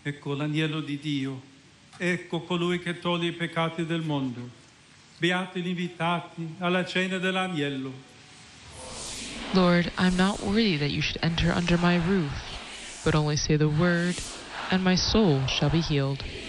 Ecco l'agnello di Dio, ecco colui che toglie i peccati del mondo. Beati gli invitati alla cena dell'agnello. Lord, I am not worthy that you should enter under my roof, but only say the word, and my soul shall be healed.